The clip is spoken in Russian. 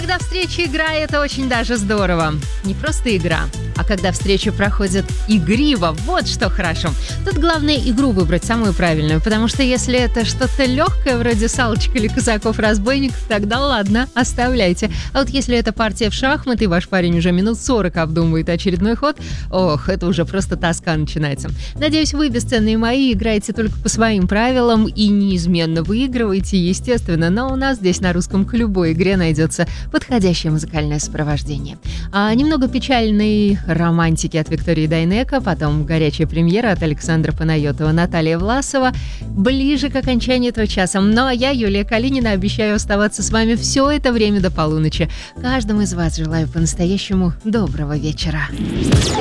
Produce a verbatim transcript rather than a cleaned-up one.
Когда встреча игра, это очень даже здорово. Не просто игра, а когда встреча проходит игриво, вот что хорошо. Тут главное игру выбрать самую правильную, потому что если это что-то легкое, вроде салочек или казаков-разбойников, тогда ладно, оставляйте. А вот если это партия в шахматы, и ваш парень уже минут сорок обдумывает очередной ход, ох, это уже просто тоска начинается. Надеюсь, вы, бесценные мои, играете только по своим правилам и неизменно выигрываете, естественно, но у нас здесь на русском к любой игре найдется подходящее музыкальное сопровождение. А немного печальной романтики от Виктории Дайнеко, потом горячая премьера от Александра Панайотова, Наталья Власова ближе к окончанию этого часа. Ну а я, Юлия Калинина, обещаю оставаться с вами все это время до полуночи. Каждому из вас желаю по-настоящему доброго вечера.